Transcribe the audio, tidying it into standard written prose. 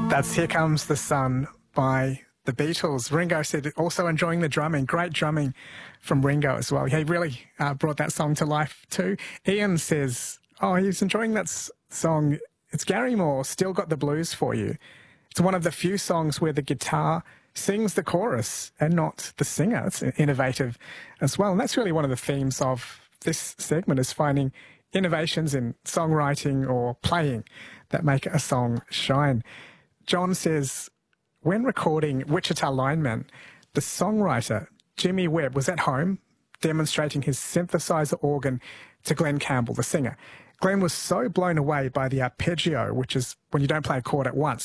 That's Here Comes the Sun by the Beatles. Ringo said also enjoying the drumming. Great drumming from Ringo as well. He really brought that song to life too. Ian says, oh, he's enjoying that song. It's Gary Moore, Still Got the Blues for You. It's one of the few songs where the guitar sings the chorus and not the singer. It's innovative as well. And that's really one of the themes of this segment, is finding innovations in songwriting or playing that make a song shine. John says, when recording Wichita Lineman, the songwriter Jimmy Webb was at home demonstrating his synthesizer organ to Glenn Campbell, the singer. Glenn was so blown away by the arpeggio, which is when you don't play a chord at once,